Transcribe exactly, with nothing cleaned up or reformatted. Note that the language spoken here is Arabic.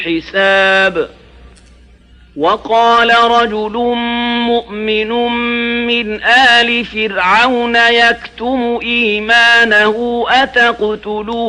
حساب. وقال رجل مؤمن من آل فرعون يكتم إيمانه أتقتلون